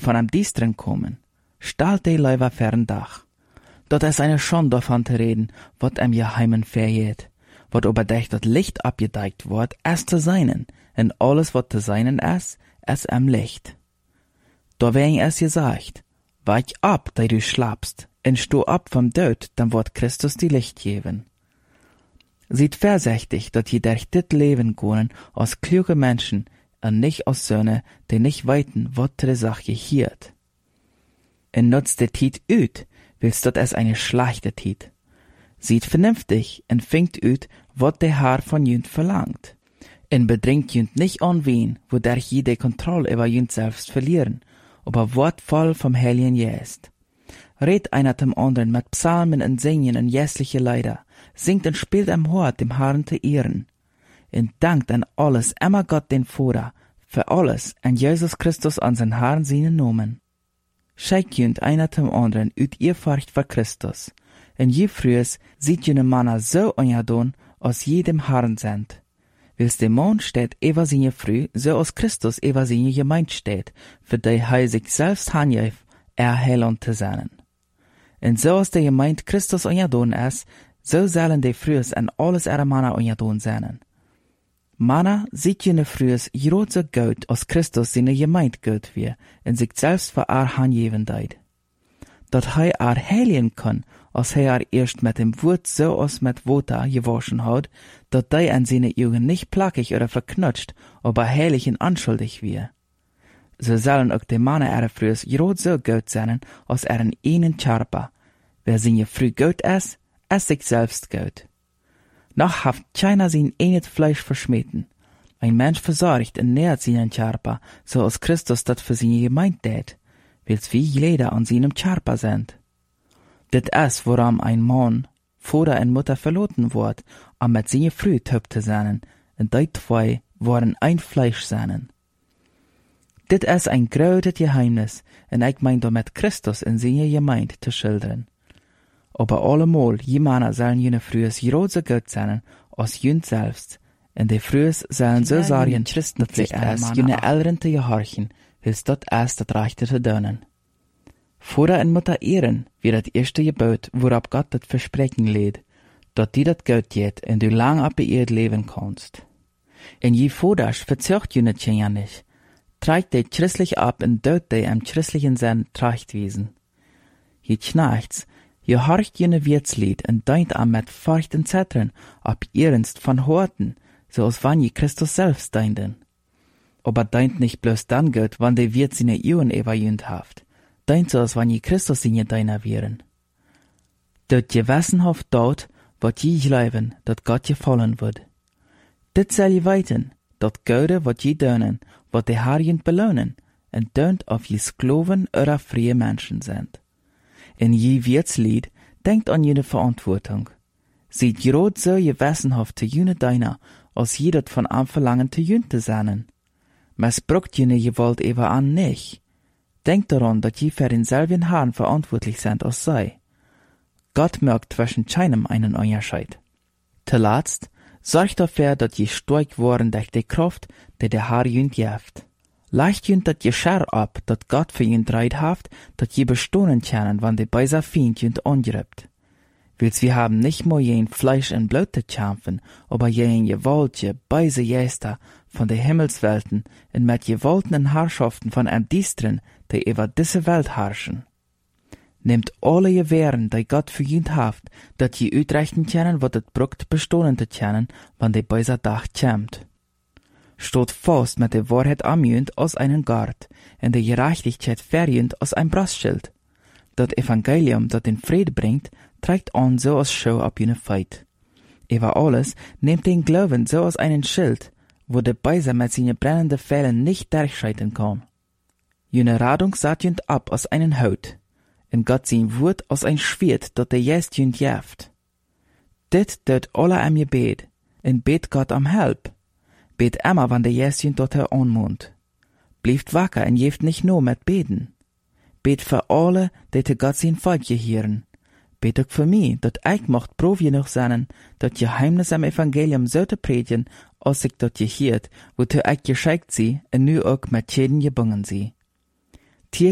von am Diestren kommen, stahlt die Leiber fern Dach. Dort ist eine Schande davon zu reden, wat am Geheimen vergeht, wat überdeckt dat Licht abgedeckt wird, es zu seinen, und alles wat zu seinen ist am Licht. Da wegen es gesagt, weich ab, da du schlafst, und sto ab vom Tod, dann wird Christus die Licht geben. Seid vorsichtig, dat je durch dit Leben gehen als kluge Menschen und nicht als Söhne, die nicht weiten, wat de Sache hiert. Und nutzt de Tiet üt, willst dat es eine schlechte Tiet. Seid vernünftig und fingt üt, wat der Herr von jünd verlangt. Und bedringt jünd nicht an wen, wodurch je die Kontrolle über jünd selbst verlieren, aber wort voll vom Heiligen Geist. Red einer dem anderen mit Psalmen und Singen und jässliche Lieder, singt und spielt am Hort dem Herrn zu ehren. Und dankt an alles immer Gott den Vater, für alles an Jesus Christus an sein Herrn seinen Namen. Schickt jünd einer dem anderen üt ihr Furcht vor Christus. Und je frühes sieht jene Männer so ungedon, als jedem Herrn sind. Wils der Mann steht über seine Früh, so als Christus über seine Gemeinde steht, für die sich selbst handjef, Heiland zu sein. Und so als die Gemeinde Christus ungedon ist, so sollen die frühes an alles ihre Männer ungedon sein. Männer sieht jene frühes grot so gut, als Christus seine Gemeinde gut wie, und sich selbst für handjeven deit. Dat heiligen kann, als erst mit dem Wort so als mit Wasser gewaschen hat, dat an seine Augen nicht plackig oder verknutscht, aber heilig und anschuldig wie. So sollen auch die Männer ihre frühes grot so gut sein, als einen einen Charpa. Wer seine früh gut ist sich selbst gut. Noch haft keiner sein eines Fleisch verschmähten. Ein Mensch versorgt und nährt seinen Charpa, so als Christus dat für seine Gemeinde tät, wils wie jeder an seinem Charpa sind. Dit ist, woran ein Mann, Vater und Mutter verloten wird, am mit seine Früh töpte seinen, und die zwei waren ein Fleisch seinen. Dit ist ein großes Geheimnis, und ich mein damit Christus in seine Gemeinde zu schildern. Aber allemal, je Männer sollen jene Frühes grot so gut sein, als jünd selbst, und die Frühes sollen so sagen, christlich ist, jene Eltern zu gehorchen, wils dat erst das Rechte zu tun. Vater und Mutter ehren, wie das erste Gebot, worauf Gott das Versprechen lädt, dat die dat gut geht und du lang ab beehrt leben kannst. Und je Vater verzögt jene Kinder nicht, trägt die christlich ab und dort die im christlichen Sinn trachtwiesen. Je Knechts, je horcht jene Wirtslied und deint am mit Furcht und Zittern, ab ernst von Horten, so als wann je Christus selbst deinden. Aber deint nicht bloß dann gut, wann die Wirt seine Augen überjünd haft. Deint so, als wann je Christus seine Deiner wären. Dort je wissenhaft dort, wat je glauben, dat Gott je fallen wird. Dit soll je weiten, dat Gode wat je dönen, wat de Herr jünd belohnen, und dönt auf je Skloven oder freie Menschen sind. In je Wirtslied denkt an jene Verantwortung. Seht grot so je wissenhaft zu jene Deiner, als je dat von am Verlangen zu jünd zu sein. Missbraucht jene Gewalt eben an nicht. Denkt daran, dass je für denselben Herrn verantwortlich sind als sei. Gott merkt zwischen keinem einen Unterschied. Zuletzt, sorgt dafür, dass je stark worden durch die Kraft, die der Herr jünd gibt. Leicht jünd dat je Scher ab, dat Gott für jünd reit haft, dat je bestohnen können, wann die beiser Feind jünd angreift. Wils wir haben nicht nur jen Fleisch und Blut zu kämpfen, aber jen gewaltige, beise Geister von den Himmelswelten und mit gewaltigen Herrschaften von einem Diestren, die über diese Welt herrschen. Nehmt alle Gewehren, die Gott für jünd haft, dat je uitrechten können, wat het brucht bestohlen zu können, wann die beiser Dach kämmt. Stot fast mit der Wahrheit am jünd aus einen Gard, und der Gerechtigkeit verjünd aus ein Brustschild. Dat Evangelium, dat den Friede bringt, trägt an so als Schau ab jene Feit. Über alles nehmt den Glauben so als einen Schild, wo der Beiser mit seinen brennenden Pfeilen nicht durchschreiten kann. Jene Radung saht jünd ab aus einen Haut, und Gott sein Wort aus ein Schwert, dat der jest jünd jeft. Dit tut alle am Gebet, und bet Gott am Help. Bet immer, wann der jest jünd dort anmund. Blieft wacker und jeft nicht nur mit beten. Bet für alle, die te Gott sein Volk gehören. Bet auch für mich, dat ich mocht Prof genug sein, dat Geheimnis am Evangelium so te predigen, als ich dort gehört, wozu ich geschickt sie, und nu auch mit jeden gebunden sie.